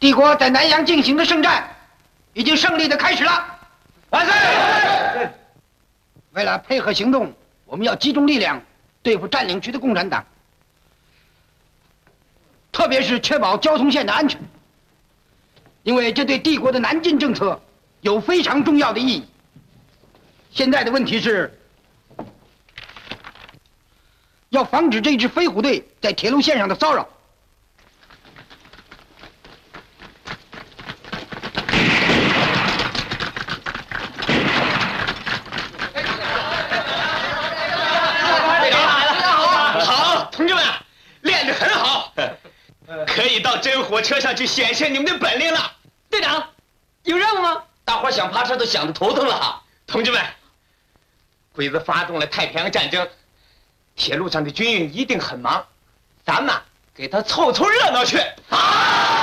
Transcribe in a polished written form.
帝国在南阳进行的圣战已经胜利的开始了。 万岁！ 为了配合行动，我们要集中力量对付占领区的共产党，特别是确保交通线的安全，因为这对帝国的南进政策有非常重要的意义。现在的问题是，要防止这支飞虎队在铁路线上的骚扰。 好，同志们，练得很好，可以到真火车上去显现你们的本领了。 队长，有任务吗？ 大伙想爬车都想得头疼了。同志们，鬼子发动了太平洋战争，铁路上的军运一定很忙，咱们给他凑凑热闹去。啊！